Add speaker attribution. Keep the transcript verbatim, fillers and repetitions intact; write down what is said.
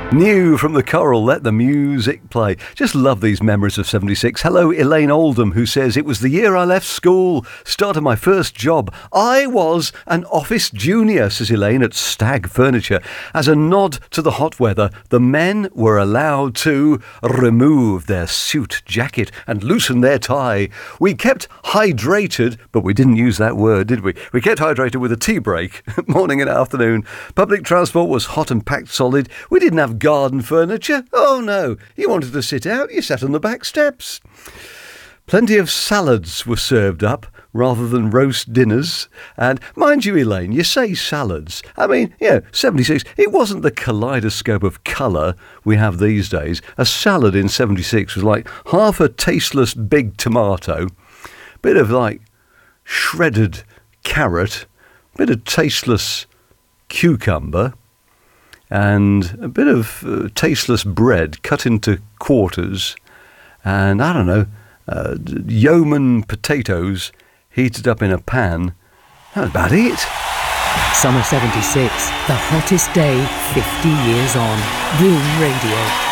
Speaker 1: New from the Coral, let the music play. Just love these memories of seventy-six. Hello, Elaine Oldham, who says, it was the year I left school, started my first job. I was an office junior, says Elaine, at Stag Furniture. As a nod to the hot weather, the men were allowed to remove their suit jacket and loosen their tie. We kept hydrated, but we didn't use that word, did we? We kept hydrated with a tea break, morning and afternoon. Public transport was hot and packed solid. We didn't have garden furniture. Oh no, you wanted to sit out, you sat on the back steps. Plenty of salads were served up rather than roast dinners. And mind you, Elaine, you say salads. I mean, yeah, seventy-six, it wasn't the kaleidoscope of colour we have these days. A salad in seventy-six was like half a tasteless big tomato, bit of like shredded carrot, bit of tasteless cucumber, and a bit of uh, tasteless bread cut into quarters, and I don't know, uh, yeoman potatoes heated up in a pan. That was about it.
Speaker 2: Summer seventy-six, the hottest day fifty years on. Boom Radio.